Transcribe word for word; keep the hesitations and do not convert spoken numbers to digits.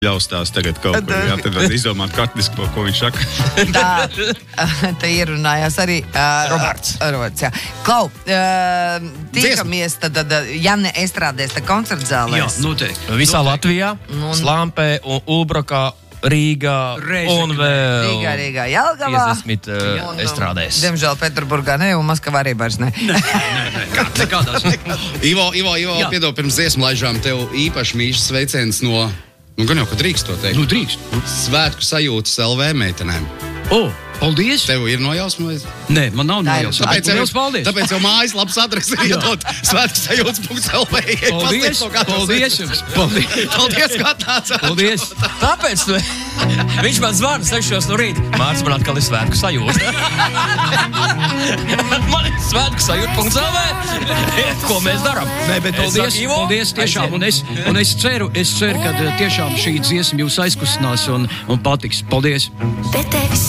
Ļaustās tagad kaut kur, jā, tad var izdomāt kartiski, ko, ko viņš saka. Tā, te ierunājās arī uh, Roberts. Roberts, jā. Klau, uh, tiekamies tad, tad Janne Estrādēs, tad koncertzālēs. Jā, noteikti. Visā noteikti. Latvijā, Un- Slampē, un Ulbrakā, Rīgā Reizekne. un vēl Rīgā, Rīgā, Jelgavā. piecdesmit uh, Un, um, estrādēs. Diemžēl Peterburgā ne, un Maskavā arī vairs ne. Nekādās. Ivo, Ivo, Ivo, Jā. piedod, pirms dziesmu laižām tev īpaši mīļš sveiciens no, nu gan jau, ka drīkst to teikt, Nu, drīkst. Svētku sajūtas L V meitenēm. O, paldies. Tev ir nojausma? vai? Nē, man nav Tā ir. nojausma. Tāpēc jau, Liels paldies. tāpēc jau mājas labs adresi ir iedot svētku sajūtas punkts L V. Paldies, paldies jums. Paldies. Paldies, kā tāds. Paldies. Tāpēc tu, viņš man zvana sešos no rīta. Mārcis, man atkal ir svētku sajūta. Man ir svētku sajūta punkts L V. Ko mēs darām? Nē, bet Es paldies, saku, Ivo, paldies tiešām, un es, un es ceru, es ceru, ka tiešām šī dziesma jūs aizkustinās un, un patiks. Paldies! Bet tevis